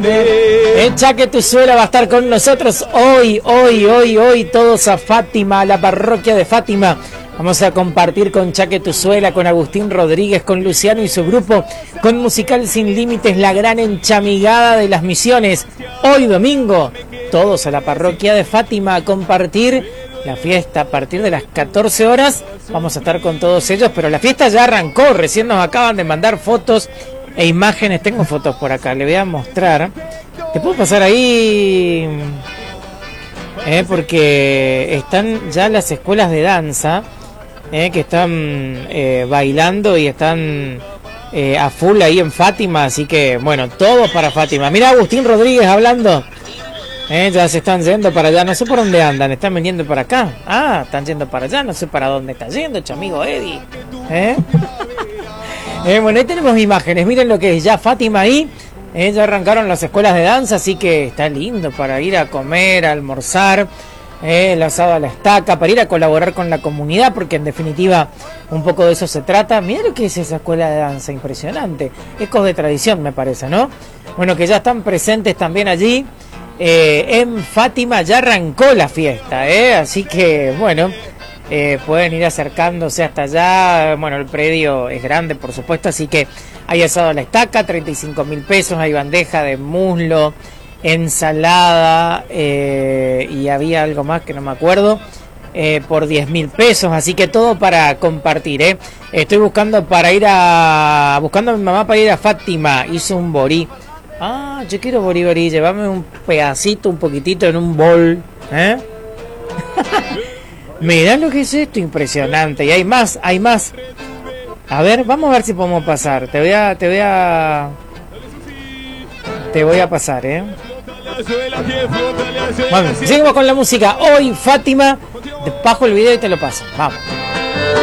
Chaque Tuzuela va a estar con nosotros hoy, todos a Fátima, a la parroquia de Fátima. Vamos a compartir con Chaque Tuzuela, con Agustín Rodríguez, con Luciano y su grupo, con Musical Sin Límites, la gran enchamigada de las misiones. Hoy domingo, todos a la parroquia de Fátima a compartir la fiesta a partir de las 14 horas. Vamos a estar con todos ellos, pero la fiesta ya arrancó, recién nos acaban de mandar fotos e imágenes. Tengo fotos por acá, le voy a mostrar. ¿Te puedo pasar ahí? Porque están ya las escuelas de danza, que están bailando y están a full ahí en Fátima, así que bueno, todos para Fátima. Mira Agustín Rodríguez hablando, ya se están yendo para allá, no sé por dónde andan, están viniendo para acá, están yendo para allá, no sé para dónde está yendo, chamigo Eddie. Bueno, ahí tenemos imágenes, miren lo que es ya Fátima ahí. Ya arrancaron las escuelas de danza, así que está lindo para ir a comer, a almorzar, el asado a la estaca, para ir a colaborar con la comunidad, porque en definitiva un poco de eso se trata. Mira lo que es esa escuela de danza, impresionante, ecos de tradición me parece, ¿no? Bueno, que ya están presentes también allí, en Fátima ya arrancó la fiesta, así que bueno, pueden ir acercándose hasta allá. Bueno, el predio es grande, por supuesto, así que hay asado a la estaca, 35.000 pesos, hay bandeja de muslo, ensalada, y había algo más que no me acuerdo, por 10.000 pesos, así que todo para compartir, Estoy buscando buscando a mi mamá para ir a Fátima, hizo un borí. Yo quiero borí, llévame un pedacito, un poquitito en un bol, Mirá lo que es esto, impresionante. Y hay más. A ver, vamos a ver si podemos pasar. Te voy a pasar, Bueno, seguimos con la música. Hoy Fátima, bajo el video y te lo paso. Vamos.